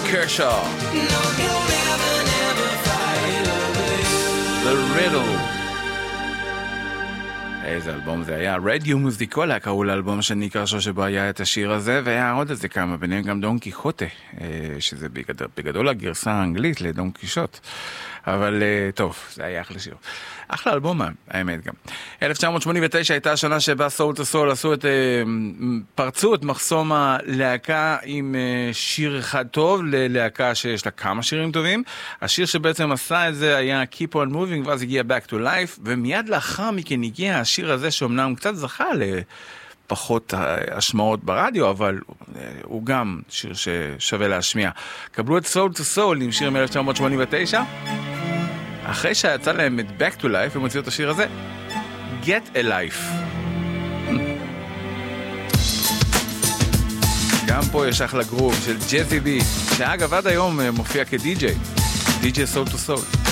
Kershaw. The Riddle. איזה אלבום זה היה? רדיו מוזיקולה קראו לאלבום של ניק קרשו שבו היה את השיר הזה, והיה עוד איזה כמה, ביניהם גם דון קיחוטה, שזה בגדול הגרסה האנגלית לדון קישוט. אבל טוב, זה היה אחלה שיר. אחלה אלבום, האמת גם. 1989 הייתה השנה שבה סול טו סול פרצו את מחסום הלהקה עם שיר אחד טוב ללהקה שיש לה כמה שירים טובים. השיר שבעצם עשה את זה היה Keep on Moving, ואז הגיע Back to Life, ומיד לאחר מכן הגיע השיר הזה שאומנם קצת זכה לפחות השמעות ברדיו, אבל הוא גם שיר ששווה להשמיע. קבלו את סול טו סול עם שיר מ-1989. אחרי שיצא להם את Back to Life, הם הוציאו את השיר הזה, Get a Life. גם פה יש אחלה גרוב של ג'זי בי, שאגב עד היום מופיע כדי-ג'יי, די-ג'יי סול טו סול.